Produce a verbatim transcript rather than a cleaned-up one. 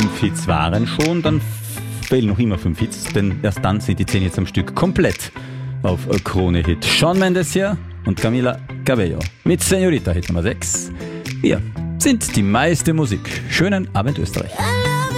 fünf Hits waren schon, dann fehlen noch immer fünf Hits, denn erst dann sind die zehn Hits am Stück komplett auf Krone-Hit. Shawn Mendes hier und Camila Cabello mit Señorita Hit Nummer sechs. Wir sind die meiste Musik. Schönen Abend Österreich.